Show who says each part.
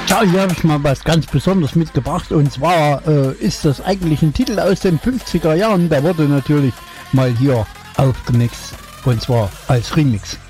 Speaker 1: Ja, hier habe ich mal was ganz Besonderes mitgebracht, und zwar ist das eigentlich ein Titel aus den 50er Jahren, der wurde natürlich mal hier aufgemixt, und zwar als Remix.